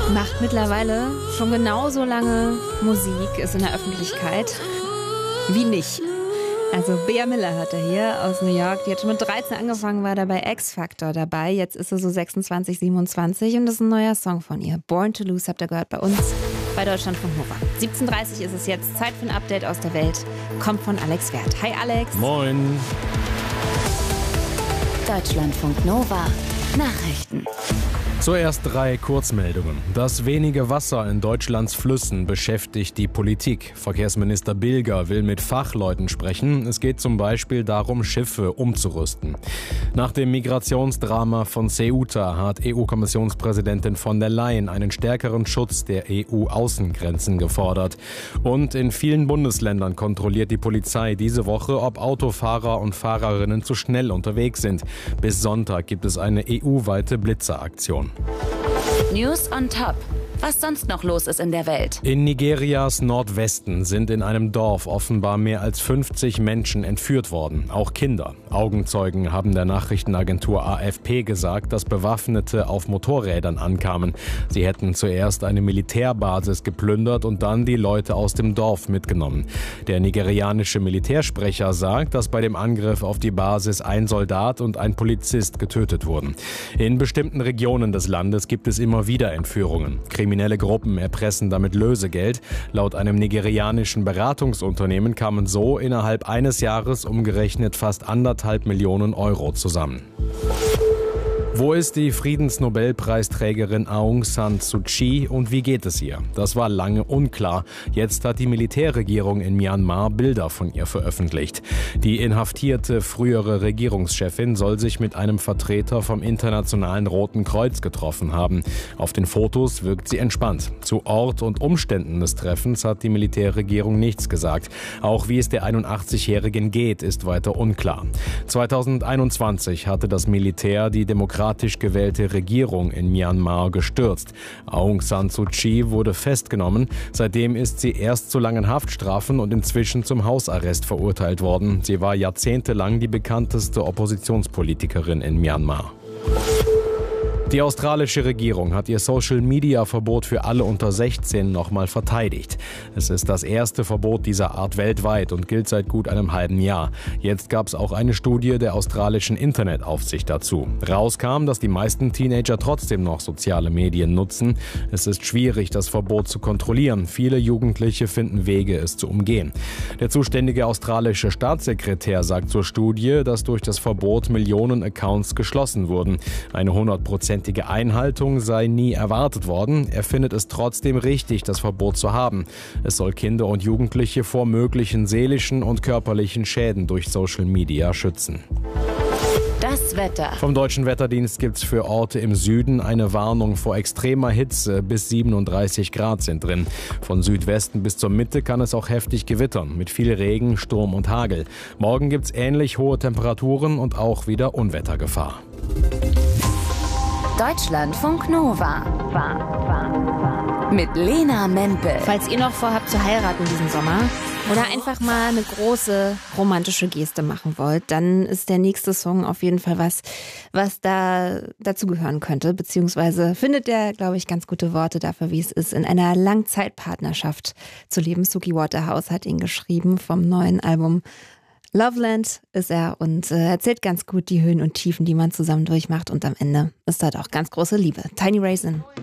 Macht mittlerweile schon genauso lange Musik, ist in der Öffentlichkeit wie nicht. Also Bea Miller hört er hier aus New York. Die hat schon mit 13 angefangen, war da bei X-Factor dabei. Jetzt ist sie so 26, 27 und das ist ein neuer Song von ihr. Born to Lose habt ihr gehört bei uns bei Deutschlandfunk Nova. 17:30 ist es jetzt. Zeit für ein Update aus der Welt. Kommt von Alex Wert. Hi Alex. Moin. Deutschlandfunk Nova. Nachrichten. Zuerst 3 Kurzmeldungen. Das wenige Wasser in Deutschlands Flüssen beschäftigt die Politik. Verkehrsminister Bilger will mit Fachleuten sprechen. Es geht zum Beispiel darum, Schiffe umzurüsten. Nach dem Migrationsdrama von Ceuta hat EU-Kommissionspräsidentin von der Leyen einen stärkeren Schutz der EU-Außengrenzen gefordert. Und in vielen Bundesländern kontrolliert die Polizei diese Woche, ob Autofahrer und Fahrerinnen zu schnell unterwegs sind. Bis Sonntag gibt es eine EU-weite Blitzeraktion. News on Top. Was sonst noch los ist in der Welt. In Nigerias Nordwesten sind in einem Dorf offenbar mehr als 50 Menschen entführt worden, auch Kinder. Augenzeugen haben der Nachrichtenagentur AFP gesagt, dass Bewaffnete auf Motorrädern ankamen. Sie hätten zuerst eine Militärbasis geplündert und dann die Leute aus dem Dorf mitgenommen. Der nigerianische Militärsprecher sagt, dass bei dem Angriff auf die Basis ein Soldat und ein Polizist getötet wurden. In bestimmten Regionen des Landes gibt es immer wieder Entführungen. Kriminelle Gruppen erpressen damit Lösegeld. Laut einem nigerianischen Beratungsunternehmen kamen so innerhalb eines Jahres umgerechnet fast 1,5 Millionen Euro zusammen. Wo ist die Friedensnobelpreisträgerin Aung San Suu Kyi und wie geht es ihr? Das war lange unklar. Jetzt hat die Militärregierung in Myanmar Bilder von ihr veröffentlicht. Die inhaftierte frühere Regierungschefin soll sich mit einem Vertreter vom Internationalen Roten Kreuz getroffen haben. Auf den Fotos wirkt sie entspannt. Zu Ort und Umständen des Treffens hat die Militärregierung nichts gesagt. Auch wie es der 81-Jährigen geht, ist weiter unklar. 2021 hatte das Militär die demokratisch gewählte Regierung in Myanmar gestürzt. Aung San Suu Kyi wurde festgenommen. Seitdem ist sie erst zu langen Haftstrafen und inzwischen zum Hausarrest verurteilt worden. Sie war jahrzehntelang die bekannteste Oppositionspolitikerin in Myanmar. Die australische Regierung hat ihr Social-Media-Verbot für alle unter 16 nochmal verteidigt. Es ist das erste Verbot dieser Art weltweit und gilt seit gut einem halben Jahr. Jetzt gab es auch eine Studie der australischen Internetaufsicht dazu. Rauskam, dass die meisten Teenager trotzdem noch soziale Medien nutzen. Es ist schwierig, das Verbot zu kontrollieren. Viele Jugendliche finden Wege, es zu umgehen. Der zuständige australische Staatssekretär sagt zur Studie, dass durch das Verbot Millionen Accounts geschlossen wurden. Eine 100% Einhaltung sei nie erwartet worden. Er findet es trotzdem richtig, das Verbot zu haben. Es soll Kinder und Jugendliche vor möglichen seelischen und körperlichen Schäden durch Social Media schützen. Das Wetter. Vom Deutschen Wetterdienst gibt es für Orte im Süden eine Warnung vor extremer Hitze. Bis 37 Grad sind drin. Von Südwesten bis zur Mitte kann es auch heftig gewittern, mit viel Regen, Sturm und Hagel. Morgen gibt es ähnlich hohe Temperaturen und auch wieder Unwettergefahr. Deutschlandfunk Nova. Mit Lena Mempel. Falls ihr noch vorhabt zu heiraten diesen Sommer oder einfach mal eine große romantische Geste machen wollt, dann ist der nächste Song auf jeden Fall was da dazu gehören könnte. Beziehungsweise findet der, glaube ich, ganz gute Worte dafür, wie es ist, in einer Langzeitpartnerschaft zu leben. Suki Waterhouse hat ihn geschrieben vom neuen Album Loveland ist er und erzählt ganz gut die Höhen und Tiefen, die man zusammen durchmacht. Und am Ende ist da doch ganz große Liebe. Tiny Raisin.